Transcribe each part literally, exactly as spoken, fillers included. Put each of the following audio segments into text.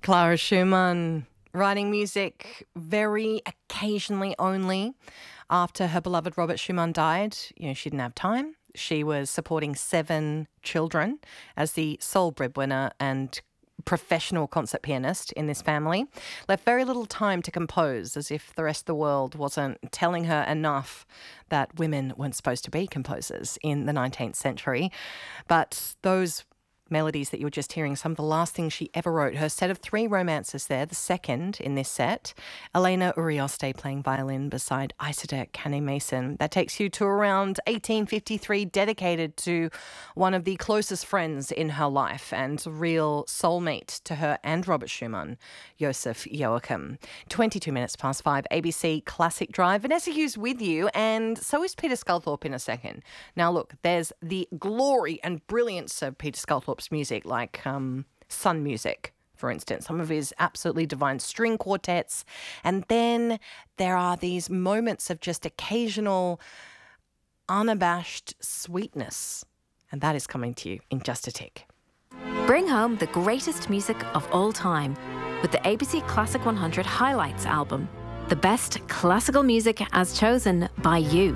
Clara Schumann, writing music very occasionally only. After her beloved Robert Schumann died, you know, she didn't have time. She was supporting seven children as the sole breadwinner and professional concert pianist in this family. Left very little time to compose, as if the rest of the world wasn't telling her enough that women weren't supposed to be composers in the nineteenth century. But those melodies that you were just hearing, some of the last things she ever wrote. Her set of three romances there, the second in this set, Elena Urioste playing violin beside Isidore Caney-Mason. That takes you to around eighteen fifty-three, dedicated to one of the closest friends in her life and real soulmate to her and Robert Schumann, Joseph Joachim. twenty-two minutes past five, A B C Classic Drive. Vanessa Hughes with you, and so is Peter Sculthorpe in a second. Now look, there's the glory and brilliance of Peter Sculthorpe's music, like um, Sun Music, for instance, some of his absolutely divine string quartets. And then there are these moments of just occasional, unabashed sweetness. And that is coming to you in just a tick. Bring home the greatest music of all time with the A B C Classic one hundred Highlights album. The best classical music as chosen by you.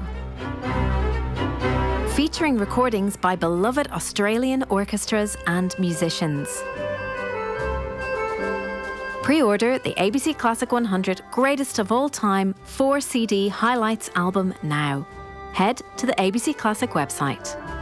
Featuring recordings by beloved Australian orchestras and musicians. Pre-order the A B C Classic one hundred Greatest of All Time four C D Highlights album now. Head to the A B C Classic website.